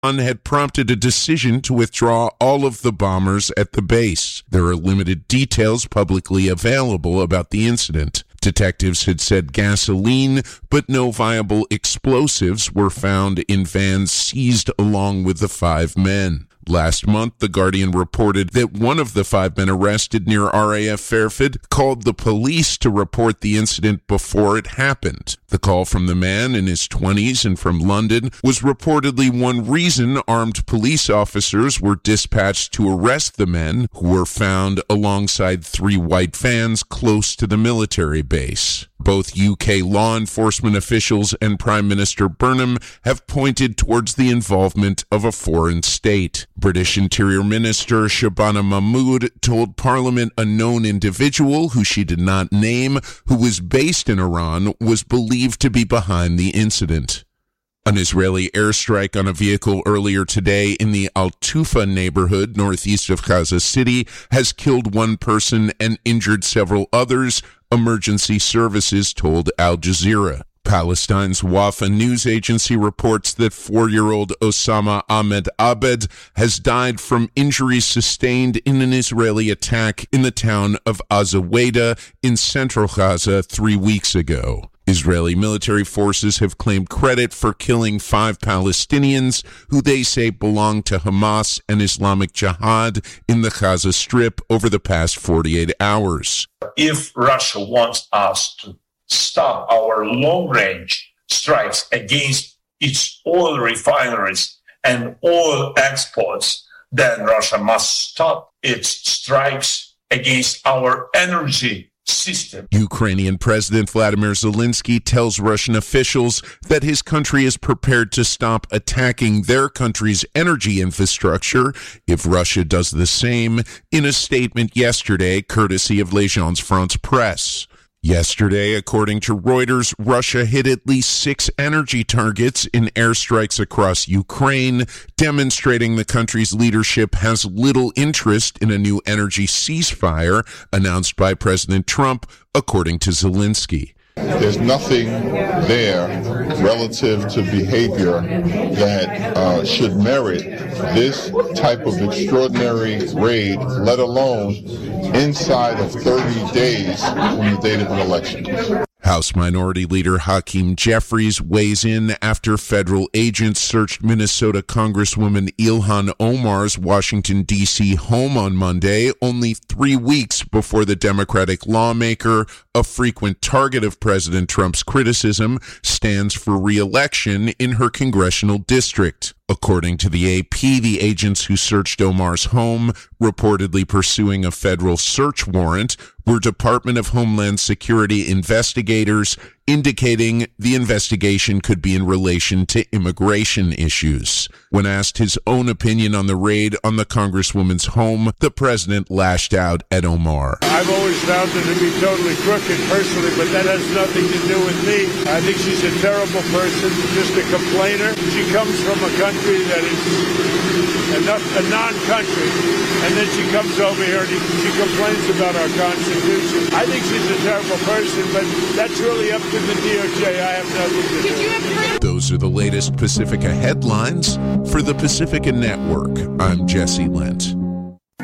had prompted a decision to withdraw all of the bombers at the base. There are limited details publicly available about the incident. Detectives had said gasoline, but no viable explosives were found in vans seized along with the 5 men. Last month, The Guardian reported that one of the 5 men arrested near RAF Fairford called the police to report the incident before it happened. The call from the man in his 20s and from London was reportedly one reason armed police officers were dispatched to arrest the men, who were found alongside 3 white vans close to the military base. Both UK law enforcement officials and Prime Minister Burnham have pointed towards the involvement of a foreign state. British Interior Minister Shabana Mahmood told Parliament a known individual, who she did not name, who was based in Iran, was believed to be behind the incident. An Israeli airstrike on a vehicle earlier today in the Al-Tufa neighborhood northeast of Gaza City has killed 1 person and injured several others, emergency services told Al Jazeera. Palestine's Wafa news agency reports that 4-year-old Osama Ahmed Abed has died from injuries sustained in an Israeli attack in the town of Azaweda in central Gaza 3 weeks ago. Israeli military forces have claimed credit for killing 5 Palestinians who they say belong to Hamas and Islamic Jihad in the Gaza Strip over the past 48 hours. If Russia wants us to stop our long-range strikes against its oil refineries and oil exports, then Russia must stop its strikes against our energy system. Ukrainian President Vladimir Zelensky tells Russian officials that his country is prepared to stop attacking their country's energy infrastructure if Russia does the same, in a statement yesterday courtesy of L'Agence France Presse. Yesterday, according to Reuters, Russia hit at least 6 energy targets in airstrikes across Ukraine, demonstrating the country's leadership has little interest in a new energy ceasefire announced by President Trump, according to Zelensky. There's nothing there relative to behavior that should merit this type of extraordinary raid, let alone inside of 30 days from the date of an election. House Minority Leader Hakeem Jeffries weighs in after federal agents searched Minnesota Congresswoman Ilhan Omar's Washington, D.C. home on Monday, only 3 weeks before the Democratic lawmaker, a frequent target of President Trump's criticism, stands for re-election in her congressional district. According to the AP, the agents who searched Omar's home, reportedly pursuing a federal search warrant, were Department of Homeland Security investigators, indicating the investigation could be in relation to immigration issues. When asked his own opinion on the raid on the Congresswoman's home, the president lashed out at Omar. I've always found her to be totally crooked personally, but that has nothing to do with me. I think she's a terrible person, just a complainer. She comes from a country that is a non-country, and then she comes over here and she complains about our Constitution. I think she's a terrible person, but that's really up to the DOJ. I have nothing to do. Those are the latest Pacifica headlines. For the Pacifica Network, I'm Jesse Lent.